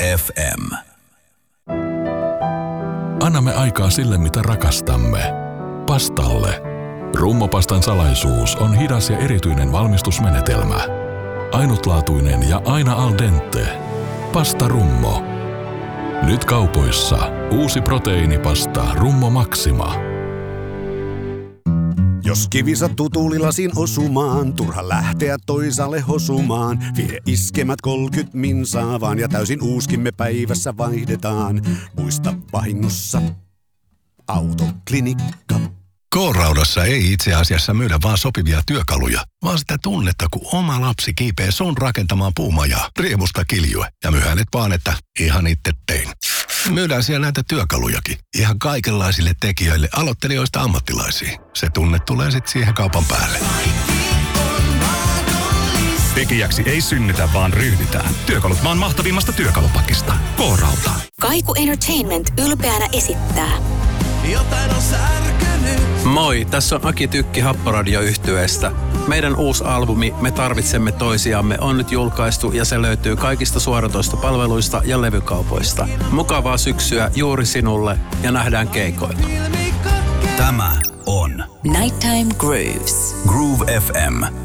FM. Annamme aikaa sille, mitä rakastamme. Pastalle. Rummopastan salaisuus on hidas ja erityinen valmistusmenetelmä. Ainutlaatuinen ja aina al dente. Pasta Rummo. Nyt kaupoissa uusi proteiinipasta Rummo Maxima. Jos kivi sattuu tuulilasin osumaan, turha lähteä toisaalle hosumaan. Vie iskemät 30 minsaa vaan ja täysin uuskimme päivässä vaihdetaan. Muista vahingossa Autoklinikka. K-Raudassa ei itse asiassa myydä vaan sopivia työkaluja, vaan sitä tunnetta, kun oma lapsi kiipee sun rakentamaan puumajaa, riemusta kiljue ja myy hänet vaan, että ihan itse tein. Myydään siellä näitä työkalujakin, ihan kaikenlaisille tekijöille, aloittelijoista ammattilaisiin. Se tunne tulee sitten siihen kaupan päälle. Tekijäksi ei synnytä, vaan ryhdytään. Työkalut maan mahtavimmasta työkalupakista. K-Rauta. Kaiku Entertainment ylpeänä esittää. Jotain on särkynyt. Moi, tässä on Aki Tykki Happoradio-yhtyeestä. Meidän uusi albumi Me tarvitsemme toisiamme on nyt julkaistu ja se löytyy kaikista suoratoistopalveluista ja levykaupoista. Mukavaa syksyä juuri sinulle ja nähdään keikoilla. Tämä on Nighttime Grooves. Groove FM.